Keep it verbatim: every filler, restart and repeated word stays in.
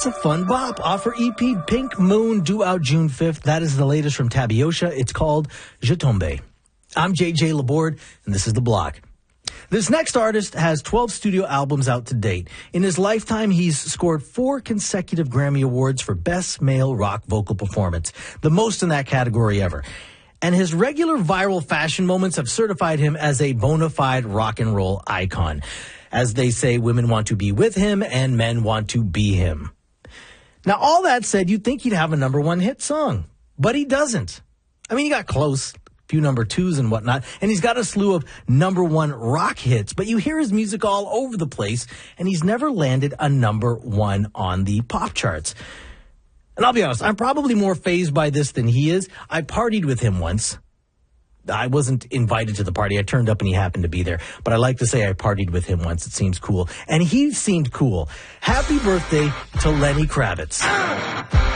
a fun bop. Off her E P, Pink Moon, due out June fifth. That is the latest from Tabiosha. It's called Je Tombe. I'm J J Laborde, and this is The Block. This next artist has twelve studio albums out to date. In his lifetime, he's scored four consecutive Grammy Awards for Best Male Rock Vocal Performance, the most in that category ever. And his regular viral fashion moments have certified him as a bona fide rock and roll icon. As they say, women want to be with him and men want to be him. Now, all that said, you'd think he'd have a number one hit song, but he doesn't. I mean, he got close, a few number twos and whatnot, and he's got a slew of number one rock hits, but you hear his music all over the place, and he's never landed a number one on the pop charts. And I'll be honest, I'm probably more fazed by this than he is. I partied with him once. I wasn't invited to the party. I turned up and he happened to be there. But I like to say I partied with him once. It seems cool. And he seemed cool. Happy birthday to Lenny Kravitz.